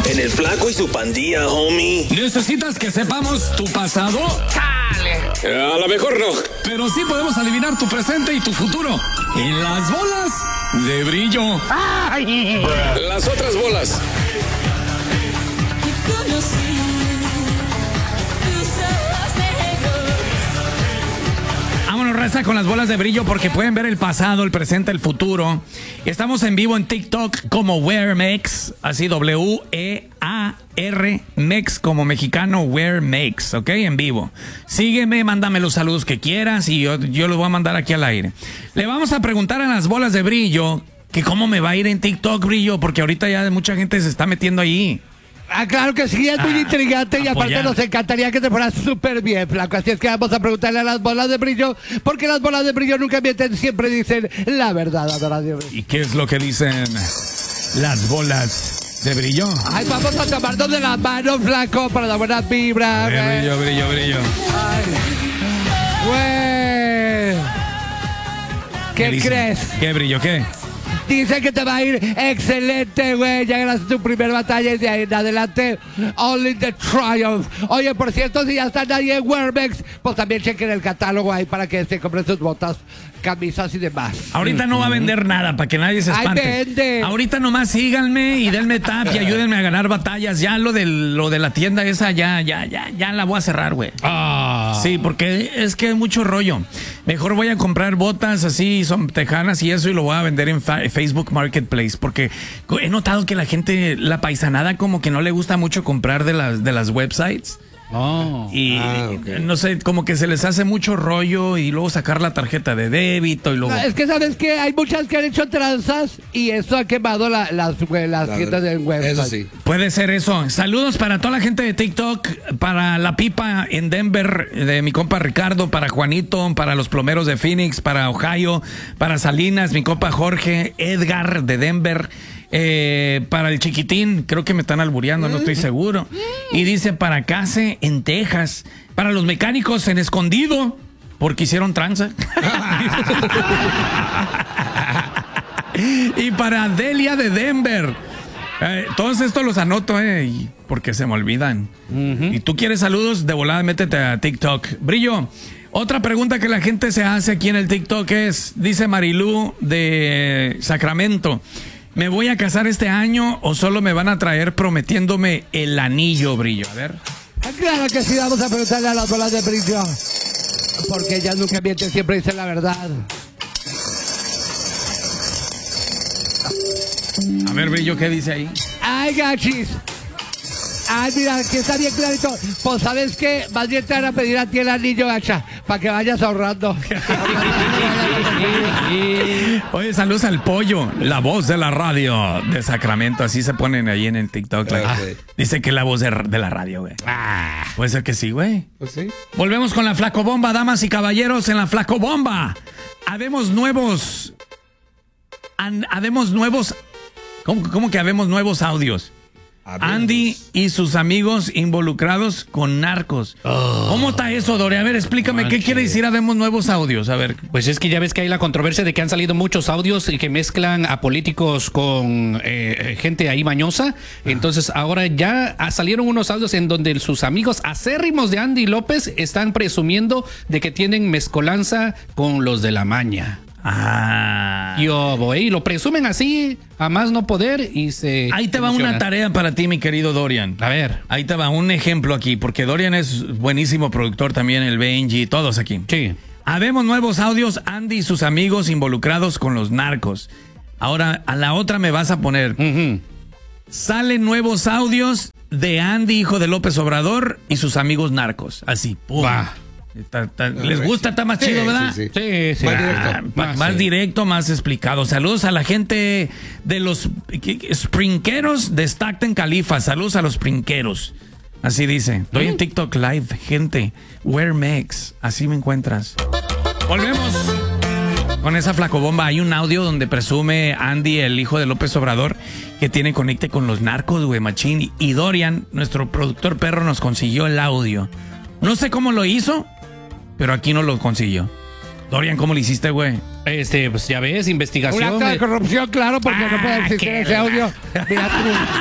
En el Flaco y su pandilla, homie. ¿Necesitas que sepamos tu pasado? ¡Chale! A lo mejor no. Pero sí podemos adivinar tu presente y tu futuro. En las bolas de brillo. ¡Ay! Las otras bolas. Vámonos, raza, con las bolas de brillo porque pueden ver el pasado, el presente, el futuro. Estamos en vivo en TikTok como WearMex, así W-E-A-R Mex como mexicano, WearMex, ¿ok? En vivo. Sígueme, mándame los saludos que quieras y yo los voy a mandar aquí al aire. Le vamos a preguntar a las bolas de brillo que cómo me va a ir en TikTok, brillo, porque ahorita ya mucha gente se está metiendo ahí. Claro que sí, es muy intrigante y aparte nos encantaría que te fueras súper bien, Flaco. Así es que vamos a preguntarle a las bolas de brillo, porque las bolas de brillo nunca mienten, siempre dicen la verdad. ¿Y qué es lo que dicen las bolas de brillo? Ay, vamos a tomarnos de las manos, Flaco, para la buena vibra. Brillo, brillo, brillo. Güey. ¿Qué crees? ¿Qué brillo? ¿Qué? Dice que te va a ir excelente, güey. Ya ganaste tu primera batalla y de ahí en adelante, only the triumph. Oye, por cierto, si ya están ahí en WearMex, pues también chequen el catálogo ahí para que se compren sus botas, camisas y demás. Ahorita no va a vender nada, para que nadie se espante. ¡Ay, vende! Ahorita nomás síganme y denme tap y ayúdenme a ganar batallas. Ya lo de la tienda esa, ya la voy a cerrar, güey. Sí, porque es que hay mucho rollo. Mejor voy a comprar botas así, son tejanas y eso, y lo voy a vender en Facebook Marketplace, porque he notado que la gente, la paisanada, como que no le gusta mucho comprar de las websites. Okay. No sé, como que se les hace mucho rollo y luego sacar la tarjeta de débito y luego... No, es que sabes que hay muchas que han hecho tranzas y eso ha quemado las tiendas de web. Eso sí. Puede ser eso. Saludos para toda la gente de TikTok, para la pipa en Denver de mi compa Ricardo, para Juanito, para los plomeros de Phoenix, para Ohio, para Salinas, mi compa Jorge, Edgar de Denver. Para el chiquitín, creo que me están albureando, no estoy seguro. Y dice para Case en Texas, para los mecánicos en Escondido, porque hicieron tranza. Y para Delia de Denver. Todos estos los anoto, porque se me olvidan. Y tú quieres saludos, de volada métete a TikTok. Brillo. Otra pregunta que la gente se hace aquí en el TikTok es, dice Marilú de Sacramento: ¿me voy a casar este año o solo me van a traer prometiéndome el anillo, brillo? A ver. Claro que sí, vamos a preguntarle a las bolas de brillo, porque ellas nunca mienten, siempre dicen la verdad. A ver, brillo, ¿qué dice ahí? Ay, gachis. Ay, mira, que está bien clarito. Pues, ¿sabes qué? Más bien te van a pedir a ti el anillo, gacha, para que vayas ahorrando. Oye, saludos al Pollo, la voz de la radio de Sacramento. Así se ponen ahí en el TikTok. Dice que es la voz de la radio, güey. Puede ser que sí, güey. Pues sí. Volvemos con la Flacobomba, damas y caballeros, en la Flacobomba. Habemos nuevos... ¿Cómo que habemos nuevos audios? Andy y sus amigos involucrados con narcos. ¿Cómo está eso, Dore? A ver, explícame, ¿qué quiere decir habemos nuevos audios? A ver. Pues es que ya ves que hay la controversia de que han salido muchos audios y que mezclan a políticos con gente ahí mañosa. Entonces ahora ya salieron unos audios en donde sus amigos acérrimos de Andy López están presumiendo de que tienen mezcolanza con los de la maña. Y lo presumen así, a más no poder, y se... Ahí te va una tarea para ti, mi querido Dorian. A ver. Ahí te va un ejemplo aquí, porque Dorian es buenísimo productor también, el Benji, todos aquí. Sí. Habemos nuevos audios, Andy y sus amigos involucrados con los narcos. Ahora, a la otra me vas a poner... Salen nuevos audios de Andy, hijo de López Obrador, y sus amigos narcos. Así, pum. ¿Les gusta? Está más chido, ¿verdad? Sí. Más directo, más explicado. Saludos a la gente de los sprinqueros de Stockton, Califa. Saludos a los sprinqueros. Así dice. Estoy en TikTok Live, gente. WearMex. Así me encuentras. Volvemos con esa flacobomba. Hay un audio donde presume Andy, el hijo de López Obrador, que tiene conecte con los narcos, güey, machín. Y Dorian, nuestro productor perro, nos consiguió el audio. No sé cómo lo hizo, pero aquí no lo consiguió. Dorian, ¿cómo lo hiciste, güey? Pues ya ves, investigación. Un acto de corrupción, claro, porque no puede existir ese audio. Mira tú.